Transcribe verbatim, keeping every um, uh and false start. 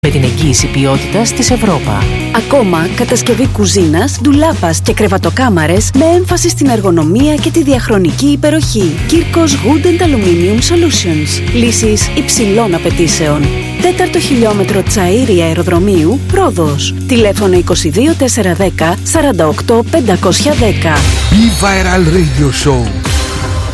με την εγγύηση ποιότητας της Ευρώπα. Ακόμα κατασκευή κουζίνας, ντουλάπας και κρεβατοκάμαρες με έμφαση στην εργονομία και τη διαχρονική υπεροχή. Κύρκος Wood and Aluminium Solutions. Λύσεις υψηλών απαιτήσεων. Τέταρτο χιλιόμετρο Τσαΐρη Αεροδρομίου, Ρόδος. Τηλέφωνο είκοσι δύο τετρακόσια δέκα σαράντα οκτώ πεντακόσια δέκα. Be Viral Radio Show.